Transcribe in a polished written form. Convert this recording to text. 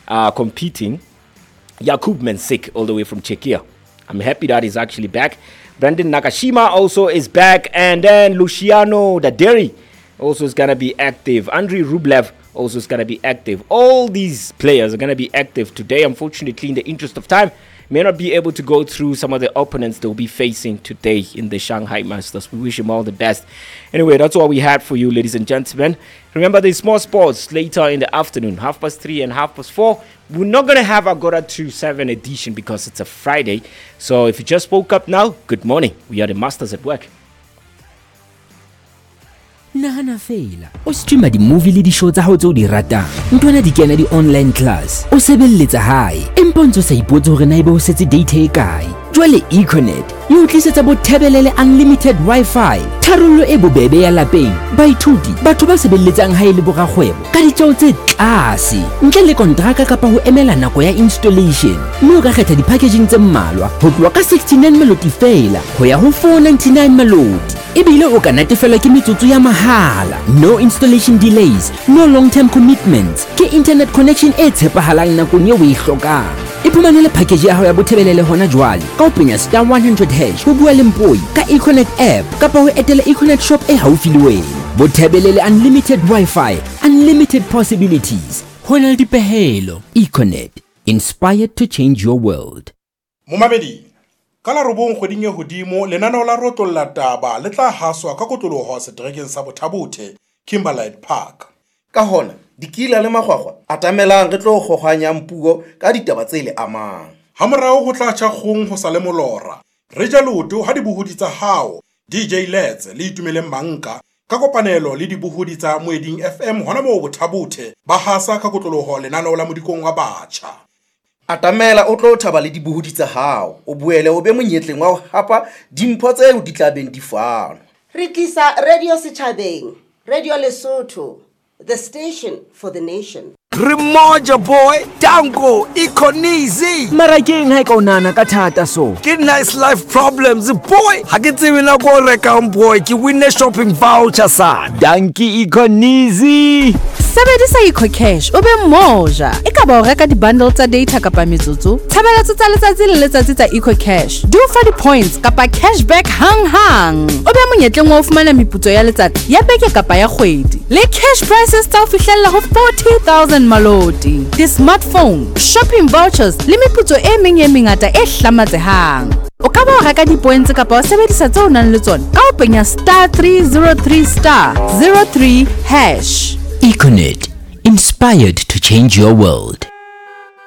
competing. Jakub Mensik, all the way from Czechia. I'm happy that he's actually back. Brandon Nakashima also is back. And then Luciano Daderi also is going to be active. Andrei Rublev also is going to be active. All these players are going to be active today. Unfortunately, in the interest of time, may not be able to go through some of the opponents they'll be facing today in the Shanghai Masters. We wish them all the best. Anyway, that's all we had for you, ladies and gentlemen. Remember, there's more sports later in the afternoon, 3:30 and 4:30. We're not going to have Agora 2-7 edition because it's a Friday. So if you just woke up now, good morning. We are the Masters at Work. Nahana feela o streama di-movie le di-show tsa hao tse o di ratang ntwana di kena di-online class o sebelletsa hae empa ntse o sa ipotse hore na ebe o setse data e kae jwale Econet e o tlisetsa bothebelele unlimited Wi-Fi tharollo e bobebe ya lapeng baithuti batho ba sebelletsang hae le borakgwebo ka ditjeo tse tlase ntle le kontraka kapa ho emela nako ya installation mme o ka kgetha di-packaging tse mmalwa ho tloha ka 69 melodi feela ho ya ho 499 melodi ebile o ka natefelwa ke metsotso ya mahala no installation delays no long term commitments ke internet connection e tshepahalang nakong eo o e hlokang iphumanele package ya hao ya bothebelele hona jwale ka ho penya *100# ho bua le mpoi ka Econet app kapa ho etela Econet shop e haufi le wena bothebelele unlimited Wi-Fi unlimited possibilities hona le dipehelo Econet inspired to change your world. Momamedi ka la robong kgweding e hodimo lenaneo la rotlolla taba le tla haswa ka kotloloho seterekeng sa Bothabothe Kimberley Park ka hona dikila le magwagwa atamelang re tlo goganyang puo ka ditaba tse le amang ha morao go tla tshagong ho sa le molora re ja loto ha dibohodi tsa hao DJ Let's le itumeleng banka ka kopanelo le dibohodi tsa Moeding FM hona mo Bothabothe ba hasa ka kotloloho lenaneo la modikong wa batjha atamela o tlo thaba le dibohodi tsa hao o buele o be monyetleng wa ho hapa dimpho tse o ditlabeng di fano re tlisa radio setjhabeng Radio Lesotho, the station for the nation. Remoja boy, Dango, Ikonizi. Marakeng hai kaunana ka thata so. Ke nice life problems boy. Ha ke tsebe na go reka boy, ke win shopping voucher sa. Danki Ikonizi. Sebedisa EcoCash o be moja. E ka ba o reka di-bundle tsa data kapa metsotso. Tshebeletso tsa letsatsi le letsatsi tsa EcoCash. Do for the points kapa cashback hang. O be monyetleng wa o fumana meputso ya letsatsi ya beke kapa ya kgwedi. Le cash prices tsa o fihlella ho 40,000 malodi. Di-smartphone, shopping vouchers le meputso e meng e mengata e hlamatsehang. O ka ba o reka di-points kapa o sebedisa tse o nang le tsona ka o penya *303*03#. Econet, inspired to change your world.